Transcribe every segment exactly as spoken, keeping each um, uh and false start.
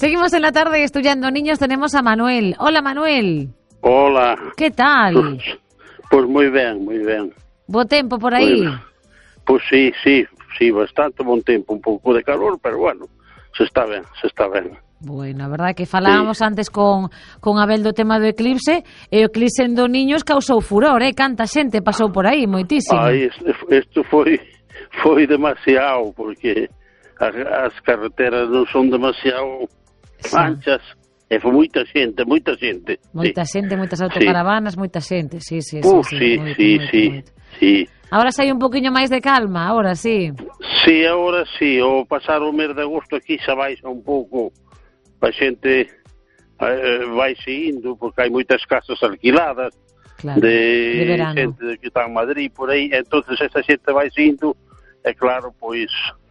Seguimos en la tarde estudiando niños, tenemos a Manuel. Hola, Manuel. Hola. ¿Qué tal? Pues, pues muy bien, muy bien. ¿Bo tempo por aí? Pues sí, sí, sí, bastante buen tempo, un pouco de calor, pero bueno, se está ben, se está ben. Bueno, a verdade que falábamos sí. antes con, con Abel do tema do eclipse, e o eclipse do niños causou furor, eh? Canta xente pasou por aí, moitísimo. Ai, isto foi, foi demasiado, porque as, as carreteras non son demasiado anchas, e foi moita xente, moita xente. Moita sí. xente, moitas autocaravanas, sí. moita xente, sí, sí, Uf, sí, sí, sí, moito, sí, moito, sí, moito. sí. Ahora sai un poquinho máis de calma, ahora sí. Sí, ahora sí, o pasar o mes de agosto aquí xa baixa un pouco, a xente eh, vai indo, porque hai moitas casas alquiladas, claro, de, de verano. Xente que está en Madrid, por aí, entonces esa xente vai indo, e claro, pois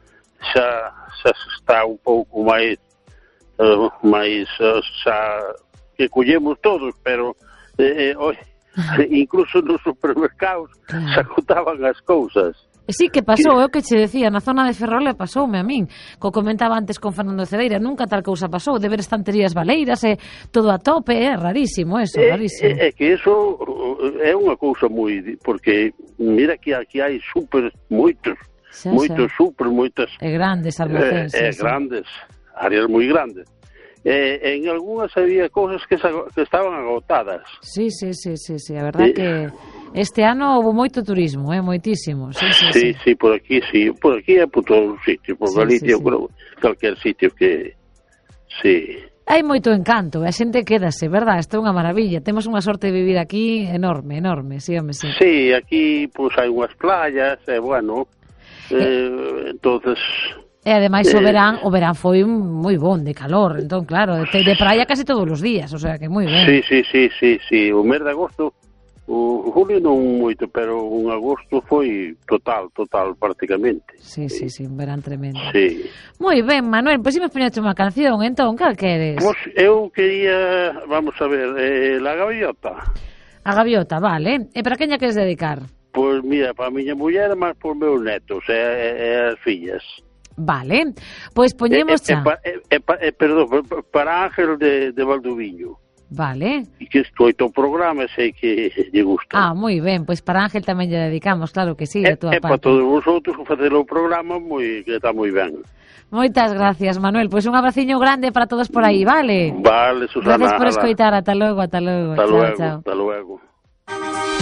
xa, xa está un pouco máis, uh, máis uh, xa que collemos todos, pero eh, oi, incluso nos supermercados claro. se agotaban as cousas. Sí, que pasou, é o que che decía, na zona de Ferrol pasoume a min, co comentaba antes con Fernando Cedeira, nunca tal cousa pasou, de ver estanterías baleiras e todo a tope, é rarísimo eso, é, rarísimo. É, é que eso é unha cousa moi, porque mira que aquí hai super moitos, xa, moitos xa. super, moitas... E grandes almacenes. É, é grandes, áreas moi grandes. Eh, en algunhas había cousas que, que estaban agotadas. Sí, sí, sí, sí, sí. A verdade sí. que este ano houve moito turismo, eh, moitísimo. Sí, sí, sí, sí, sí, por aquí, sí, por aquí é por todos os sitios, por sí, Galicia, sí, sí. por calquer sitio que, sí. Hai moito encanto, a xente quédase, verdad? Isto é unha maravilla, temos unha sorte de vivir aquí enorme, enorme, sí, home, sí. Sí, aquí, pois, pues, hai unhas playas, e, eh, bueno, eh, eh, entonces... E ademais o verán, o verán foi moi bon, de calor, entón claro, de, de praia casi todos os días, o sea que moi ben. Sí, sí, sí, sí, sí, o mes de agosto, o julio non moito, pero un agosto foi total, total, prácticamente. Sí, sí, sí, un verán tremendo. Sí. Moi ben, Manuel, pois pues, imos poñerte unha canción, entón, cal queres? Pois pues eu quería, vamos a ver, eh, La Gaviota. A Gaviota, vale. E para quen lla queres dedicar? Pois pues mira, para a miña muller, mas por meus netos e, e, e as fillas. Vale, pois poñemos xa. Eh, eh, eh, eh, perdón, para Ángel de, de Valdoviño. Vale. E que escoito o programa, sei que lle gusta. Ah, moi ben, pois para Ángel tamén lle dedicamos, claro que sí, de tua parte. E para todos vosotros que facer o programa, moi, que está moi ben. Moitas gracias, Manuel. Pois un abraciño grande para todos por aí, vale? Vale, Susana. Gracias por escoitar, ata logo, ata logo. Ata chao, luego, chao. Ata luego.